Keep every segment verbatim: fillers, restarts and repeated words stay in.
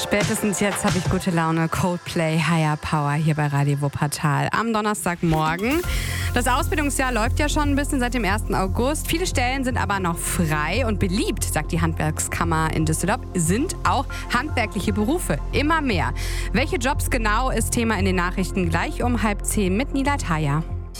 Spätestens jetzt habe ich gute Laune. Coldplay, Higher Power hier bei Radio Wuppertal am Donnerstagmorgen. Das Ausbildungsjahr läuft ja schon ein bisschen seit dem ersten August. Viele Stellen sind aber noch frei und beliebt, sagt die Handwerkskammer in Düsseldorf, sind auch handwerkliche Berufe. Immer mehr. Welche Jobs genau ist Thema in den Nachrichten gleich um halb zehn mit Nila Taya.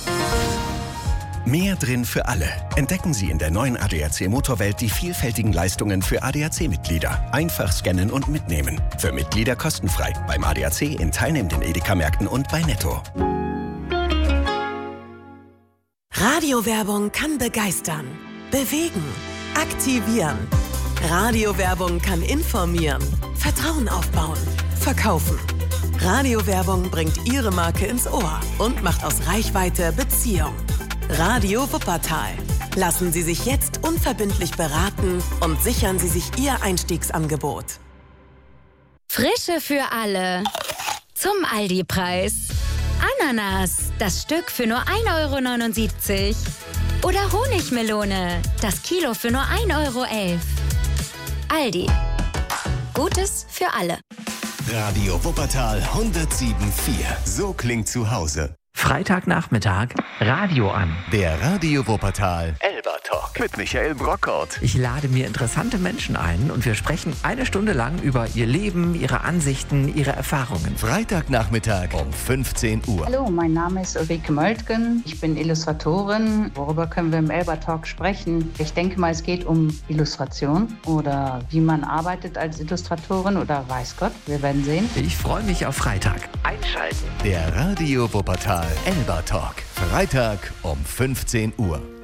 Mehr drin für alle. Entdecken Sie in der neuen A D A C Motorwelt die vielfältigen Leistungen für A D A C-Mitglieder. Einfach scannen und mitnehmen. Für Mitglieder kostenfrei. Beim A D A C in teilnehmenden Edeka-Märkten und bei Netto. Radiowerbung kann begeistern, bewegen, aktivieren. Radiowerbung kann informieren, Vertrauen aufbauen, verkaufen. Radiowerbung bringt Ihre Marke ins Ohr und macht aus Reichweite Beziehung. Radio Wuppertal. Lassen Sie sich jetzt unverbindlich beraten und sichern Sie sich Ihr Einstiegsangebot. Frische für alle. Zum Aldi-Preis. Ananas, das Stück für nur ein Euro neunundsiebzig. Oder Honigmelone, das Kilo für nur ein Euro elf. Aldi. Gutes für alle. Radio Wuppertal hundertsieben Komma vier. So klingt zu Hause. Freitagnachmittag, Radio an. Der Radio Wuppertal Elba Talk mit Michael Brockhaut. Ich lade mir interessante Menschen ein und wir sprechen eine Stunde lang über ihr Leben, ihre Ansichten, ihre Erfahrungen. Freitagnachmittag um fünfzehn Uhr. Hallo, mein Name ist Ulrike Möltgen. Ich bin Illustratorin. Worüber können wir im Elba Talk sprechen? Ich denke mal, es geht um Illustration oder wie man arbeitet als Illustratorin oder weiß Gott. Wir werden sehen. Ich freue mich auf Freitag. Einschalten. Der Radio Wuppertal Elba Talk. Freitag um fünfzehn Uhr.